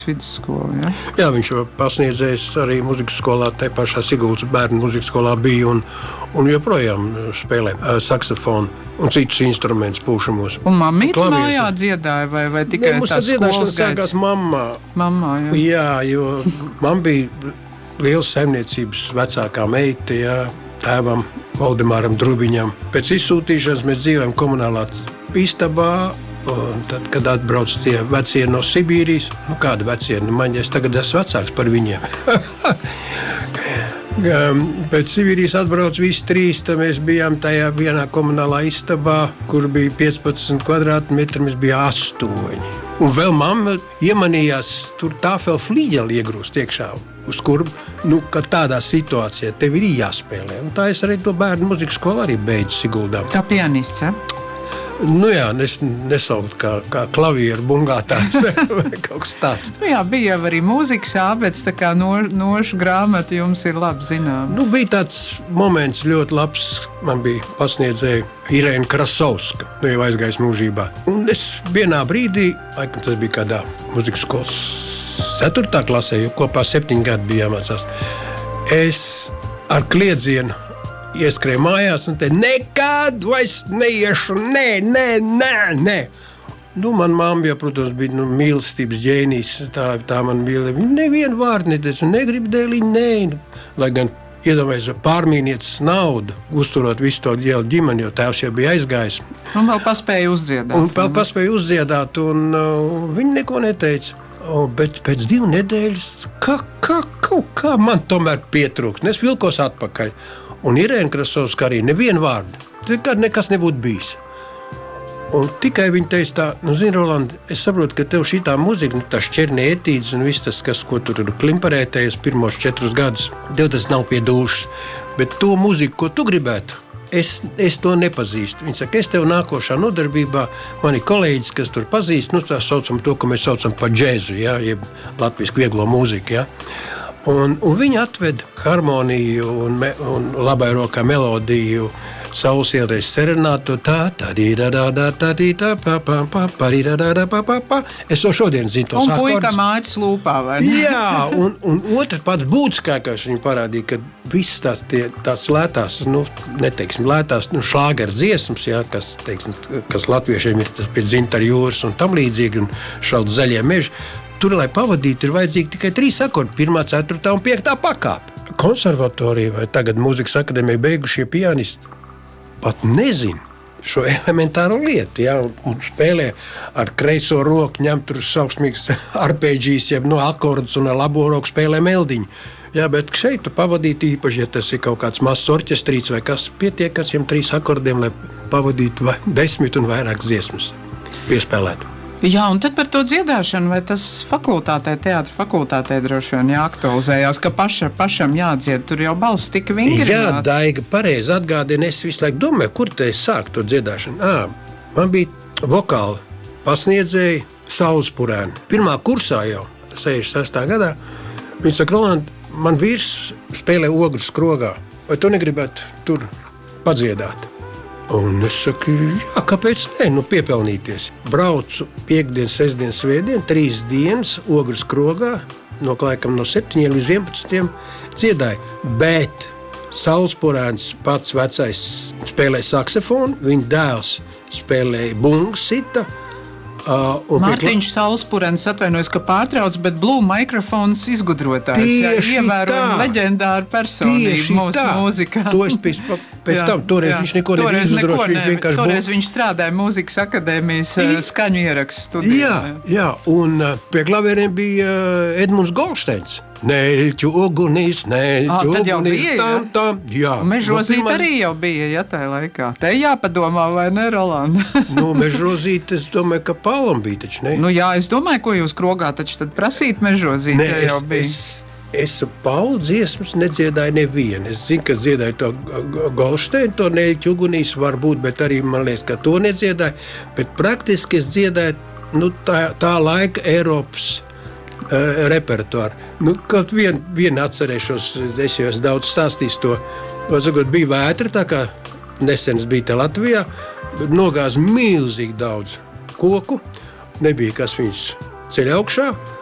vidusskolu, ja? Jā, viņš pasniedzējis arī muzikas skolā, te pašā Sigultas bērnu muzikas skolā bija un joprojām spēlē saksofonu un citus instrumentus pūšamos. Un mammīte mājā dziedāja vai tikai tās skolas sākās mammā. Mammā, jā. Jā, jo man bija liels saimniecības vecākā meita, jā, tēvam Valdemāram Drubiņam. Pēc izsūtīšanas mēs dzīvojam komunālā istabā. Un tad, kad atbrauc tie vecie no Sibīrijas, kādi vecie, es tagad esmu vecāks par viņiem. Pēc Sibīrijas atbrauc visi trīs, tad mēs bijām tajā vienā komunālā istabā, kur bija 15 kvadrātmetri, mēs bija 8. Un vēl mamma iemanījās tur tāfel flīģeli iegrūst iekšā, uz kur, kad tādā situācijā tev ir jāspēlē. Un tā es arī to bērnu muzikas skolu arī beidzu Siguldā. Kā pianists, ja? Jā, nesaukt kā klavieru bungātājs vai kaut kas tāds. Jā, bija jau arī mūzikas ābets, tā kā nošu grāmata jums ir labi zinām. Bija tāds moments ļoti labs, man bija pasniedzēja Irēna Krasovska, jau aizgājis mūžībā. Un es vienā brīdī, laikam tas bija kādā muzikas skolas 4. klasē, jo kopā 7 gadi bija jāmācās, es ar kliedzienu ieskrēju mājās un teicu, nekad vairs neiešu, nē. Man mamma jau, protams, bija mīlestības ģēnijs, tā man mīlēja. Viņa nevienu vārdu neteica, negrib dēliņu, nē. Lai gan iedomājies pārmīnieces naudu, uzturot visu to lielu ģimeni, jo tēvs jau bija aizgājis. Un vēl paspēja uzdziedāt. Un viņa neko neteica. Bet pēc 2 nedēļas, kaut kā man tomēr pietrūkst. Es vilkos atpakaļ. Un Irēna Krasovska arī nevienu vārdu. Nekad nekas nebūtu bijis. Un tikai viņa teica tā, zini, Roland, es saprotu, ka tev šitā muzika, tā šķernie etīdes un viss tas, ko tur klimparētējies pirmos 4 gadus, tev tas nav pie dūšas. Bet to muziku, ko tu gribētu, es to nepazīstu. Viņa saka, es tev nākošā nodarbībā, mani kolēģis, kas tur pazīst, tā saucam to, ko mēs saucam par džēzu, ja, jeb latvisku vieglo mūziku, ja. Un viņi atved harmoniju un labai rokā melodiju Saules ielas serenātu Es to šodien zinu tos akordus. Un puika mājas lūpā, vai ne? Jā, un otrs pats būtiskākais viņi parādīja, ka visas tās lētās, neteiksim lētās, šlāgeru dziesmas, jā, kas latviešiem ir tas pie Dzintara jūras un tam līdzīgi, un šaldi zaļie meži. Tur, lai pavadītu, ir vajadzīgi tikai 3 akordi, 1., 4. un 5. pakāpe. Konservatorija vai tagad mūzikas akadēmija beigušie pianisti pat nezina šo elementāro lietu, ja, un spēlē ar kreiso roku, ņem tur sauksmīgas arpēģijas, jeb akordus un ar labo roku spēlē meldiņu. Jā, bet šeit tu pavadītu īpaši, ja tas ir kaut kāds mazs orķestrīts vai kas, pietiek ar 3 akordiem, lai pavadītu 10 un vairāk dziesmas piespēlētu. Jā, un tad par to dziedāšanu, vai tas teātra fakultātē droši vien jāaktualizējās, ka pašam jādzied, tur jau balss tika vingrināta. Jā, Daiga, pareizi atgādina, es visu laiku domāju, kur te es sāku to dziedāšanu. Man bija vokāli pasniedzēji Saules Purēni. 1. kursā jau, 66. gadā, viņi saka, Roland, man vīrs spēlē ogru skrogā, vai tu negribētu tur padziedāt? Un es saku, jā, kāpēc ne? Piepelnīties. Braucu 5. 6. svētdien, 3 dienas ogras krogā, no 7 līdz 11 dziedāju. Bet Saules Purēns pats vecais spēlēja saksofonu, viņa dēls spēlēja bungas sita. Mārtiņš Saules Purēns atvainojas, ka pārtrauc, bet Blue Microphones izgudrotājs. Ievērojami leģendāra personība mūsu mūzikā. To es pēc tam, toreiz viņš neko nebija izgudrojis. Toreiz viņš strādāja mūzikas akadēmijas skaņu ierakstu studijā. Jā, un pie klavieriem bija Edmunds Goldsteins. Neļķu ugunīs, tad jau bija, jā. Mežrozīt arī jau bija, ja tajā laikā. Te jāpadomā, vai ne, Rolanda? Mežrozīt, es domāju, ka Paulam bija taču, ne? Jā, es domāju, ko jūs krogā taču tad prasīt mežrozīt, jau bija. Es Paulu dziesmas nedziedāju nevienu. Es zinu, ka dziedāju to Goldsteinu, to neļķu ugunīs varbūt, bet arī man liekas, ka to nedziedāju. Bet praktiski es dziedāju tā laika Eiropas repertuāru. Kaut vien atcerēšos, es jau esmu daudz stāstījis to. Bija vētra, tā kā nesenes bija te Latvijā, nogāz milzīgi daudz koku, nebija kas viņus ceļ augšā.